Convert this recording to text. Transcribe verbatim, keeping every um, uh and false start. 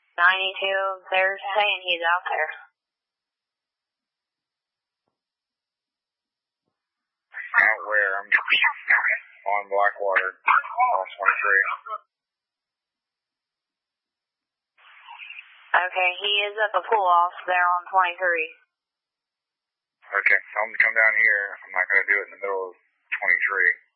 ninety-two, they're saying he's out there. Out where? I'm on Blackwater, on twenty-three. Okay, he is at the pull-off there on twenty-three. Okay, tell him to come down here. I'm not going to do it in the middle of twenty-three.